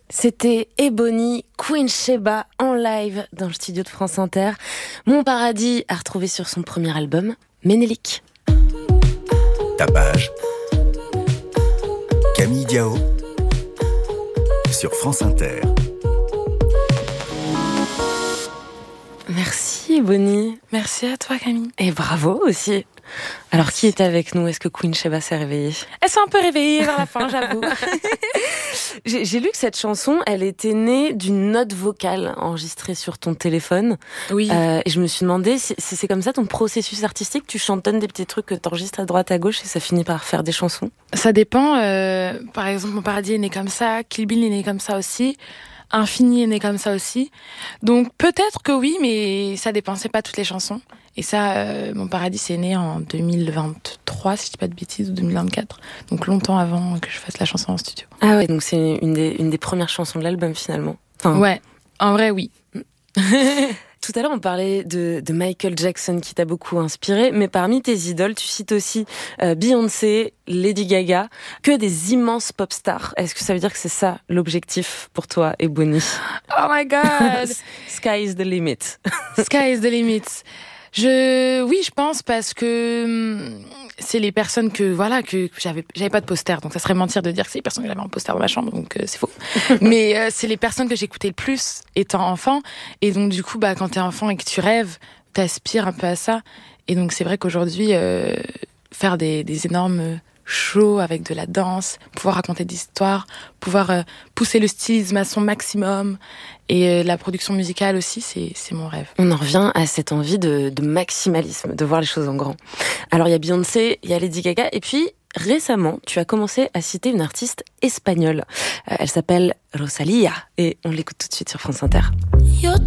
C'était Ebony, Queen Sheba en live dans le studio de France Inter. Mon Paradis à retrouver sur son premier album, Ménélique. Tapage. Camille Diao sur France Inter. Merci Ebony. Merci à toi Camille. Et bravo aussi. Alors qui était avec nous? Est-ce que Queen Sheba s'est réveillée? Elle s'est un peu réveillée vers la fin, j'avoue. J'ai lu que cette chanson, elle était née d'une note vocale enregistrée sur ton téléphone. Oui. Et je me suis demandé si c'est comme ça ton processus artistique, tu chantonnes des petits trucs que t'enregistres à droite à gauche et ça finit par faire des chansons? Ça dépend. Par exemple, Mon Paradis est né comme ça, Kill Bill est né comme ça aussi. Infini est né comme ça aussi. Donc peut-être que oui, mais ça dépend, c'est pas toutes les chansons. Et ça, Mon Paradis c'est né en 2023, si je dis pas de bêtises, ou 2024. Donc longtemps avant que je fasse la chanson en studio. Ah ouais, donc c'est une des premières chansons de l'album finalement. Enfin... Ouais, en vrai oui. Tout à l'heure, on parlait de Michael Jackson qui t'a beaucoup inspiré, mais parmi tes idoles, tu cites aussi Beyoncé, Lady Gaga, que des immenses pop stars. Est-ce que ça veut dire que c'est ça l'objectif pour toi, Ebony? Oh my God. Sky is the limit. Sky is the limit. Oui, je pense parce que c'est les personnes que j'avais pas de poster, donc ça serait mentir de dire que c'est les personnes que j'avais en poster dans ma chambre, donc c'est faux. Mais c'est les personnes que j'écoutais le plus étant enfant, et donc du coup quand t'es enfant et que tu rêves, t'aspires un peu à ça, et donc c'est vrai qu'aujourd'hui faire des énormes shows avec de la danse, pouvoir raconter des histoires, pouvoir pousser le stylisme à son maximum, et la production musicale aussi, c'est mon rêve. On en revient à cette envie de maximalisme, de voir les choses en grand. Alors il y a Beyoncé, il y a Lady Gaga, et puis récemment, tu as commencé à citer une artiste espagnole. Elle s'appelle Rosalía, et on l'écoute tout de suite sur France Inter. Yo